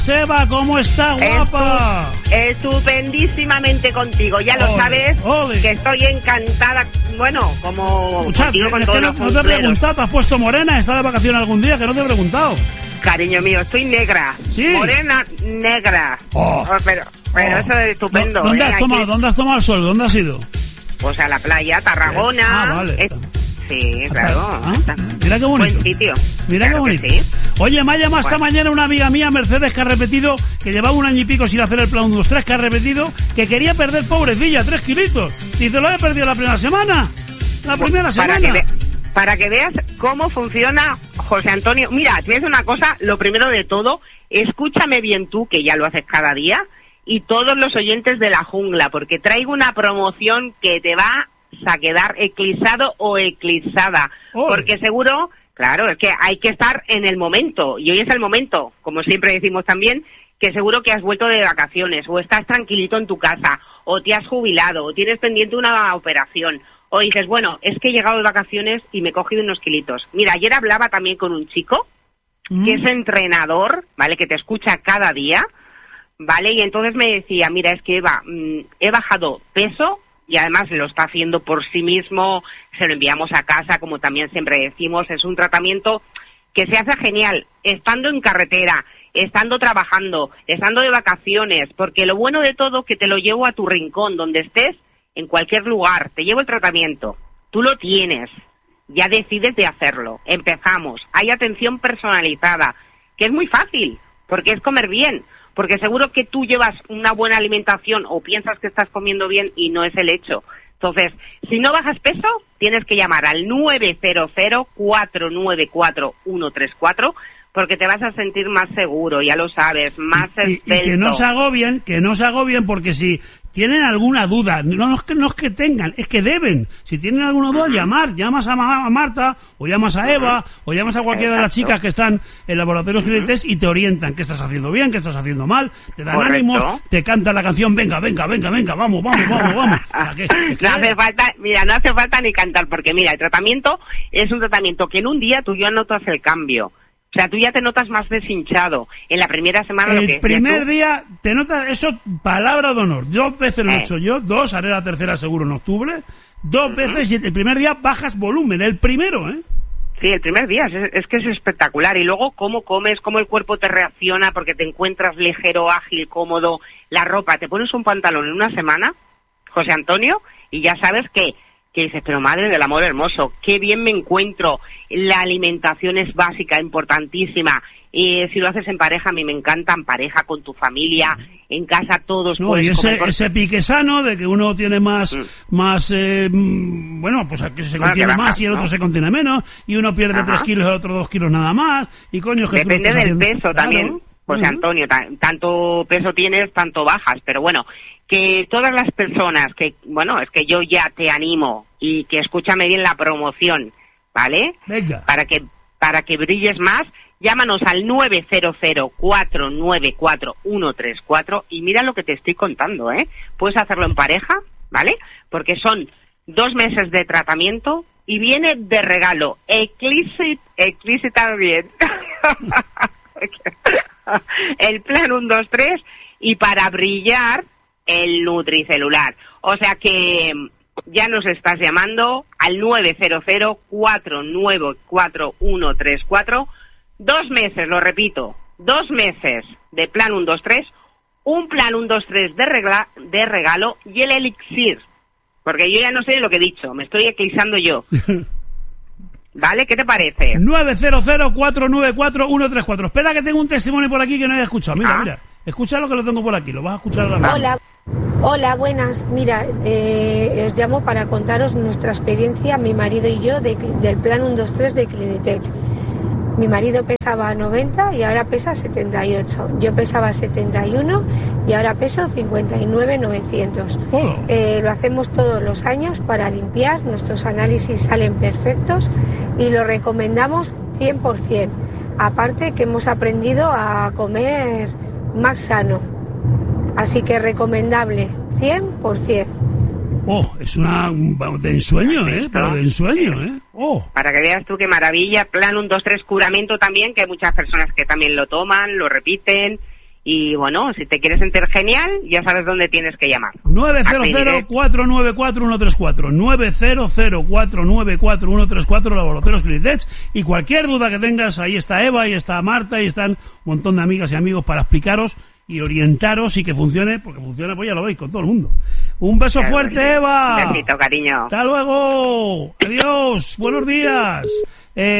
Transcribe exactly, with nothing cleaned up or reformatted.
Seba, ¿cómo está, guapa? Estu estupendísimamente contigo, ya lo ole, sabes, ole. Que estoy encantada, bueno, como Escuchad, contigo con es todos que no, los no te he preguntado, ¿te has puesto morena? ¿Estás de vacaciones algún día? Que no te he preguntado. Cariño mío, estoy negra, ¿sí? Morena, negra, oh. Oh, pero, pero oh. Eso es estupendo. ¿Dónde, ¿eh? has tomado, Aquí... ¿Dónde has tomado el sol? ¿Dónde has ido? Pues a la playa, Tarragona. Ah, vale. Es... Sí, claro. ¿Ah? Mira qué bonito. Buen sitio. Mira claro qué bonito. Sí. Oye, me ha llamado esta bueno. mañana una amiga mía, Mercedes, que ha repetido, que llevaba un año y pico sin hacer el plan uno dos tres, que ha repetido que quería perder, pobrecilla, tres kilitos. Dice, lo he perdido la primera semana. La primera pues, para semana. Que ve, para que veas cómo funciona, José Antonio. Mira, te voy a decir una cosa, lo primero de todo, escúchame bien tú, que ya lo haces cada día, y todos los oyentes de La Jungla, porque traigo una promoción que te va a quedar eclipsado o eclipsada, oh. Porque seguro, claro, es que hay que estar en el momento, y hoy es el momento, como siempre decimos también, que seguro que has vuelto de vacaciones, o estás tranquilito en tu casa, o te has jubilado, o tienes pendiente una operación, o dices, bueno, es que he llegado de vacaciones y me he cogido unos kilitos. Mira, ayer hablaba también con un chico, mm. que es entrenador, ¿vale?, que te escucha cada día, ¿vale?, y entonces me decía, mira, es que Eva, mmm, he bajado peso, y además lo está haciendo por sí mismo, se lo enviamos a casa, como también siempre decimos, es un tratamiento que se hace genial, estando en carretera, estando trabajando, estando de vacaciones, porque lo bueno de todo que te lo llevo a tu rincón, donde estés, en cualquier lugar, te llevo el tratamiento, tú lo tienes, ya decides de hacerlo, empezamos, hay atención personalizada, que es muy fácil, porque es comer bien, porque seguro que tú llevas una buena alimentación o piensas que estás comiendo bien y no es el hecho. Entonces, si no bajas peso, tienes que llamar al nueve cero cero, cuatro nueve cuatro, uno tres cuatro, porque te vas a sentir más seguro, ya lo sabes, más y, y, y que no se agobien, que no se agobien, porque si tienen alguna duda, no, no, es que, no es que tengan, es que deben. Si tienen alguna duda, uh-huh. llamar, llamas a, Ma- a Marta, o llamas a Eva, uh-huh. o llamas a cualquiera Exacto. de las chicas que están en laboratorios uh-huh. clientes y te orientan qué estás haciendo bien, qué estás haciendo mal, te dan Correcto. ánimos, te cantan la canción, venga, venga, venga, venga, vamos, vamos, vamos, vamos. ¿Qué, qué, qué? No hace falta, mira, no hace falta ni cantar, porque mira, el tratamiento es un tratamiento que en un día tú ya notas el cambio. O sea, tú ya te notas más deshinchado. En la primera semana... El lo que primer tú... día te notas, eso, palabra de honor. Dos veces lo he eh. hecho yo, dos, haré la tercera seguro en octubre. Dos uh-huh. veces y el primer día bajas volumen, el primero, ¿eh? Sí, el primer día, es, es que es espectacular. Y luego cómo comes, cómo el cuerpo te reacciona, porque te encuentras ligero, ágil, cómodo. La ropa, te pones un pantalón en una semana, José Antonio, y ya sabes que... que dices, pero madre del amor hermoso, qué bien me encuentro, la alimentación es básica, importantísima, y si lo haces en pareja, a mí me encanta, en pareja, con tu familia, en casa todos no, pueden y ese, comer... ese pique sano de que uno tiene más, mm. más eh, bueno, pues que se contiene bueno, más baja, y el otro ¿no? se contiene menos, y uno pierde Ajá. tres kilos y el otro dos kilos nada más, y coño, que depende del haciendo... peso claro. también, José uh-huh. Antonio, t- tanto peso tienes, tanto bajas, pero bueno... que todas las personas que, bueno, es que yo ya te animo y que escúchame bien la promoción, ¿vale? Venga. Para que, para que brilles más, llámanos al nueve cero cero, cuatro nueve cuatro, uno tres cuatro y mira lo que te estoy contando, ¿eh? Puedes hacerlo en pareja, ¿vale? Porque son dos meses de tratamiento y viene de regalo. Eclipse, eclipse también. El plan uno dos tres y para brillar el Nutricelular. O sea que ya nos estás llamando al nueve cero cero, cuatro nueve cuatro, uno tres cuatro. Dos meses, lo repito, dos meses de plan uno dos tres, un plan uno dos tres de, regla, de regalo y el elixir. Porque yo ya no sé lo que he dicho, me estoy eclipsando yo. ¿Vale? ¿Qué te parece? nueve cero cero, cuatro nueve cuatro, uno tres cuatro. Espera que tengo un testimonio por aquí que no haya escuchado. Mira, ah. mira. Escucha lo que lo tengo por aquí, lo vas a escuchar ahora mismo. Hola, hola, buenas. Mira, eh, os llamo para contaros nuestra experiencia, mi marido y yo, de, del plan uno dos tres de Clinitech. Mi marido pesaba noventa y ahora pesa setenta y ocho. Yo pesaba setenta y uno y ahora peso cincuenta y nueve mil novecientos. Oh. Eh, lo hacemos todos los años para limpiar, nuestros análisis salen perfectos y lo recomendamos cien por ciento. Aparte que hemos aprendido a comer más sano, así que recomendable cien por ciento. Oh, es una de ensueño, ¿eh? Pero de ensueño, ¿eh? Oh. Para que veas tú qué maravilla. Plan uno dos tres curamento también, que hay muchas personas que también lo toman, lo repiten Y bueno, si te quieres sentir genial, ya sabes dónde tienes que llamar. nueve cero cero, cuatro nueve cuatro, uno tres cuatro nueve cero cero, cuatro nueve cuatro, uno tres cuatro Laboratorios Clinitech. Y cualquier duda que tengas, ahí está Eva, ahí está Marta, ahí están un montón de amigas y amigos para explicaros y orientaros y que funcione, porque funciona, pues ya lo veis, con todo el mundo. Un beso claro, fuerte, sí. Eva. Un besito, cariño. Hasta luego. Adiós. Buenos días. Eh,